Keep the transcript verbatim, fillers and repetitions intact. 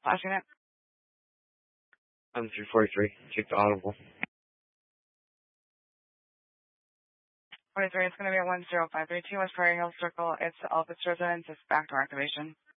Flash unit. I'm three forty-three. Check the audible. forty-three, it's going to be at one zero five three two West Prairie Hill Circle. It's the Elvis residence. It's backdoor activation.